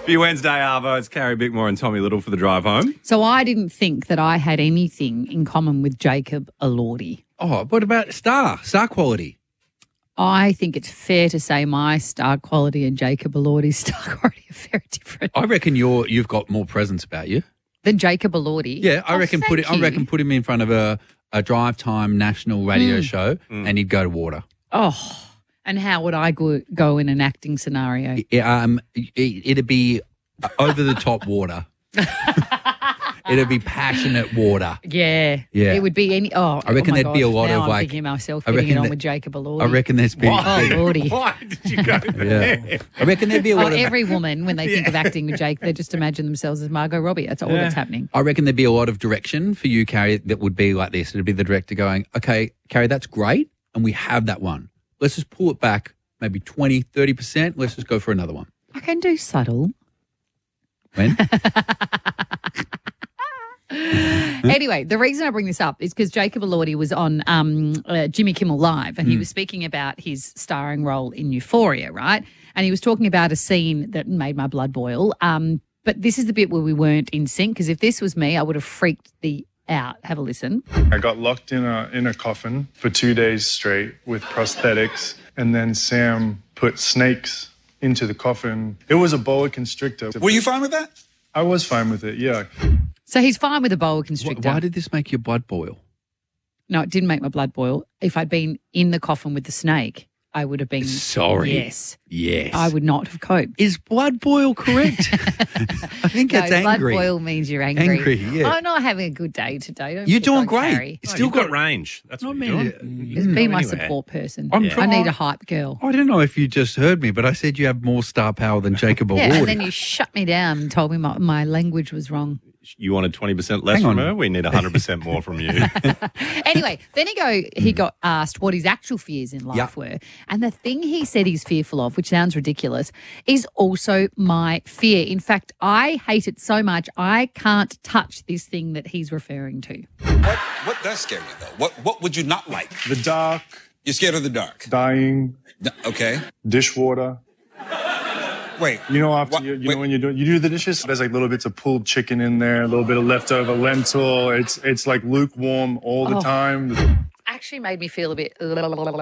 For your Wednesday, Arvo, it's Carrie Bickmore and Tommy Little for the drive home. So I didn't think that I had anything in common with Jacob Elordi. Oh, what about star quality? I think it's fair to say my star quality and Jacob Elordi's star quality are very different. I reckon you've got more presence about you. Than Jacob Elordi? Yeah, I reckon put him in front of a drive time national radio show and he'd go to water. Oh, and how would I go in an acting scenario? It'd be over the top water. It'd be passionate water. Yeah. Yeah. It would be any. Oh, I reckon there'd be a lot now of I'm like. thinking of myself getting it on with Jacob Elordi. I reckon there's be. Why? Oh, Lordy. Why did you go there? Yeah. I reckon there'd be a lot of. Every woman, when they think of acting with Jake, they just imagine themselves as Margot Robbie. That's all that's happening. I reckon there'd be a lot of direction for you, Carrie, that would be like this. It'd be the director going, okay, Carrie, that's great. And we have that one. Let's just pull it back maybe 20, 30%. Let's just go for another one. I can do subtle. When? Anyway, the reason I bring this up is because Jacob Elordi was on Jimmy Kimmel Live and he was speaking about his starring role in Euphoria, right? And he was talking about a scene that made my blood boil. But this is the bit where we weren't in sync because if this was me, I would have freaked out. Have a listen. I got locked in a coffin for 2 days straight with prosthetics, and then Sam put snakes into the coffin. It was a boa constrictor. Were you fine with that? I was fine with it, yeah. So he's fine with a boa constrictor. Why did this make your blood boil? No, it didn't make my blood boil. If I'd been in the coffin with the snake, I would have been. Sorry. Yes. Yes. I would not have coped. Is blood boil correct? I think No, it's blood angry. boil means you're angry. Angry, yeah. I'm not having a good day today. Don't You're pick doing on great. Carrie. It's Oh, still you've got range. That's what Not you're many- doing. Just You be can go my anywhere. support person. I'm I trying- need a hype girl. I don't know if you just heard me, but I said you have more star power than Jacob Elordi. Yeah, and then you shut me down and told me my language was wrong. You wanted 20% less Hang from on. her? We need 100% more from you. Anyway, then he got asked what his actual fears in life were. And the thing he said he's fearful of, which sounds ridiculous, is also my fear. In fact, I hate it so much, I can't touch this thing that he's referring to. What does scare you, though? What would you not like? The dark, You're scared of the dark. dying, Okay. dishwater. Wait. You know, after What- you wait. know when you do the dishes, there's like little bits of pulled chicken in there, a little bit of leftover lentil. It's like lukewarm all the time. Actually made me feel a bit The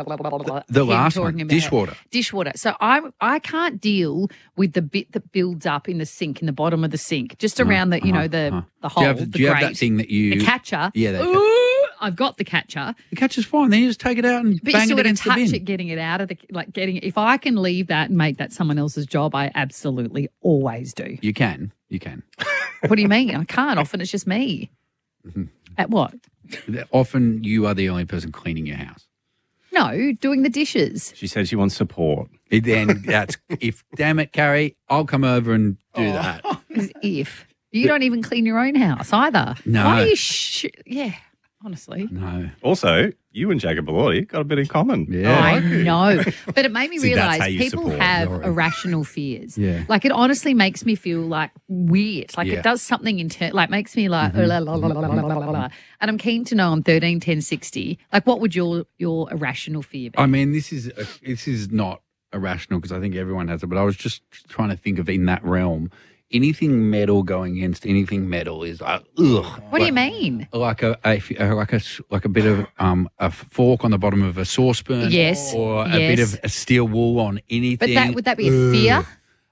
him last talking one, about dishwater. So I can't deal with the bit that builds up in the sink, in the bottom of the sink, just around the the hole. Do you have that grate, thing that you... the catcher? Yeah, that Ooh, I've got the catcher. The catcher's fine. Then you just take it out and But bang you still it got to against the touch bin. it, getting it out of the if I can leave that and make that someone else's job, I absolutely always do. You can. What do you mean? I can't. Often it's just me. At what? Often you are the only person cleaning your house. No, doing the dishes. She said she wants support. Then damn it, Carrie, I'll come over and do that. If you don't even clean your own house either. No. Why are you yeah, honestly. No. Also, you and Jacob Elordi got a bit in common. Yeah. I know. But it made me See, that's realise how you people support have Laura. irrational fears. Yeah. Like it honestly makes me feel like weird. Like Yeah. it does something like makes me like la, la, la, la, la, la, la, la. And I'm keen to know on 13 10 60, like what would your irrational fear be? I mean, this is not irrational because I think everyone has it, but I was just trying to think of in that realm. Anything metal going against anything metal is like, ugh. What do you mean? Like a bit of a fork on the bottom of a saucepan. Yes, Or a bit yes. of a steel wool on anything. But would that be a fear?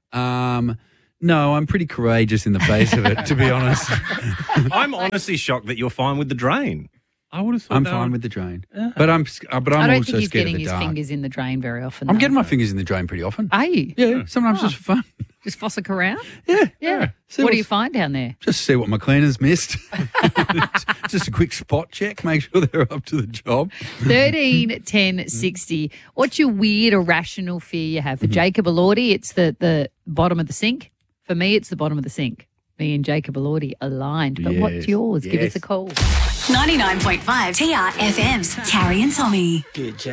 No, I'm pretty courageous in the face of it, to be honest. I'm honestly shocked that you're fine with the drain. I would have thought I'm that fine would- with the drain, but I'm I don't also think he's scared of getting the his dark. fingers in the drain very often. I'm though. getting my fingers in the drain pretty often. Are you? Yeah, sometimes just for fun. Just fossick around? Yeah, Yeah. See What do you what's- find down there? Just see what my cleaners missed. Just a quick spot check, make sure they're up to the job. 13 10 60. What's your weird irrational fear you have? For Jacob Elordi, it's the bottom of the sink. For me, it's the bottom of the sink. Me and Jacob Elordi aligned. But what's Yes, yours? Give us yes. a call. 99.5 TRFM's Carrie and Tommy.